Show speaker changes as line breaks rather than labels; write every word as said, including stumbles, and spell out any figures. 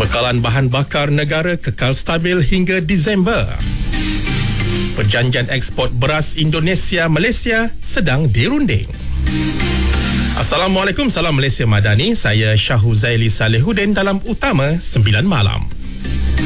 Bekalan bahan bakar negara kekal stabil hingga Disember. Perjanjian ekspor beras Indonesia-Malaysia sedang dirunding. Assalamualaikum, salam Malaysia Madani. Saya Syahuzaili Salihuddin dalam Utama sembilan Malam.